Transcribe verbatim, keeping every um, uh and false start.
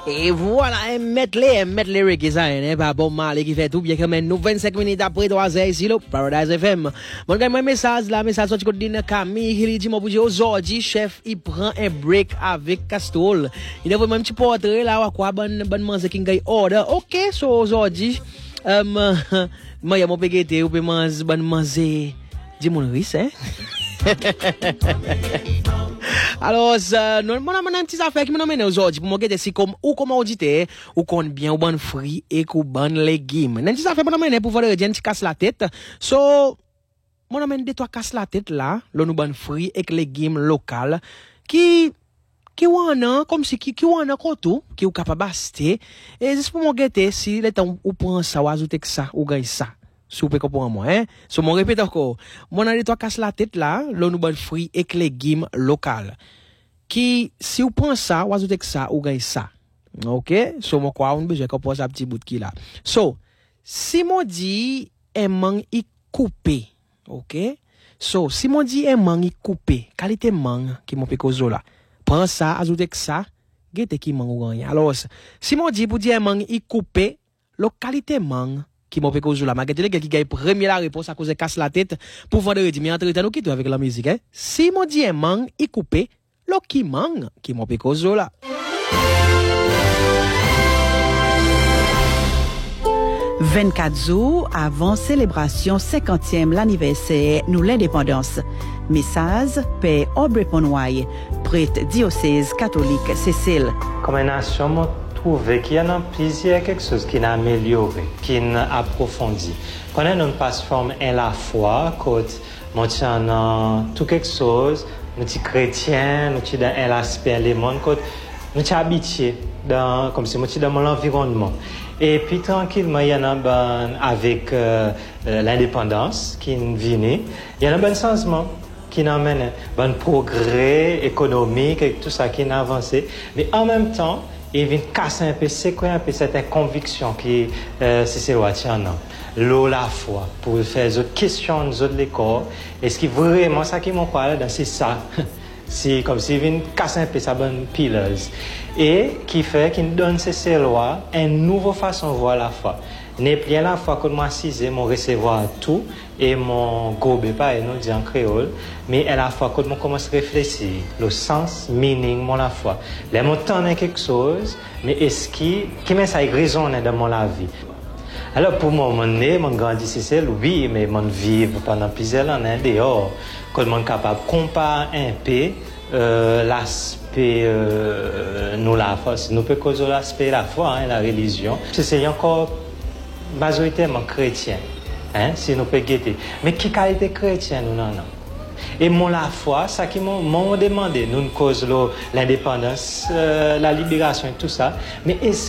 Et voilà, mettre les, mettre les reggae, ça, hein, pas bon mal, qui fait tout bien quand même, nous vingt-cinq minutes après trois heures ici, là, Paradise F M. Mon gars, mon message, là, message, sorti côté de Camille, il dit, mon pour dire, aujourd'hui, chef, il prend un break avec Castrol. Il a vraiment un petit portrait, là, quoi, bonne, bonne manger, qui gagne order. Ok, so, aujourd'hui, euh, moi, il y a mon pégueté, ou peut manger, bonne manger, dis mon riz, hein? Alors, ça, nous, mon amène un petit affaire qui m'amène aujourd'hui pour me dire si comme, ou comme auditeur, ou qu'on bien, ou bon fruits et ou bon légumes. Un petit affaire pour m'amène pour voir le gens qui casse la tête. So, mon amène des toi casse la tête là, le nous bon fruits et légumes local, qui, qui wana, comme si, qui, qui wana koto, qui ou capable d'acheter. Et juste pour me dire si, le temps, ou prend ça, ou ajoute ça, ou gagne ça. Si vous pouvez comprendre moi, hein. So, mon répète encore. Mon ami, toi, casse la tête là, l'on nous bon fruits et légumes local. Qui, si vous prenez ça, vous ajoutez ça, vous gagnez ça. Ok? So, mon quoi, on besoin qu'on pose un petit bout de qui là. So, si mon dit, un mangue y coupé. Ok? So, si mon dit, un mangue y coupé, qualité mangue, qui m'ont fait cause là. Prends ça, ajoutez ça, gete qui mangue ou gagne. Alors, si mon dit, pour dire un mangue y coupé, localité mangue, qui m'a fait cause la magadele qui gagne premier la réponse à cause de casse la tête pour vendre dire mais entre temps nous quitte avec la musique hein si mon dit mang y coupé lo qui mang qui m'a fait cause là vingt-quatre jours avant célébration cinquantième l'anniversaire nous l'indépendance. Message Père Aubrey Ponway, prêtre diocèse catholique Cécile. Comme nation trouvé qu'il y a plusieurs quelque chose qui n'a amélioré, qui n'a approfondi. Quand on passe forme en la foi, quand nous avons tout quelque chose, nous sommes chrétiens, nous sommes dans l'aspect du monde, quand nous sommes habitués, dans, comme si nous sommes dans l'environnement. Et puis tranquillement, il y en a ben, avec euh, l'indépendance qui vient, il y a un bon changement qui amène un bon progrès économique et tout ça qui a avancé. Mais en même temps, il vient casser un peu, c'est quoi un peu cette conviction qui euh, c'est c'est l'eau la foi pour faire des questions de l'école. Est-ce que vraiment ça qui m'en parle c'est ça? C'est comme s'il vient casser un peu sa bonne pileuse et qui fait qu'il donne ces lois une nouvelle façon de voir la foi. N'est plus la foi que moi assisé mon recevoir tout et mon gobe pas et non dit en créole mais à la fois que moi commence à réfléchir le sens meaning mon la foi les montants quelque chose mais est-ce qui qui met ça résonne dans mon la vie. Alors pour moi mon né mon grandi c'est oui mais mon vivre pendant plusieurs années dehors que mon capable comparer un peu euh, l'aspect euh, nous la foi nous peut causer l'aspect la foi hein, la religion c'est encore majoritairement chrétien, hein, si nous pouvons guetter. Mais qui qualité chrétien nous non non. Et mon la foi, ça qui m'ont demandé, nous cause l'indépendance, euh, la libération et tout ça. Mais est-ce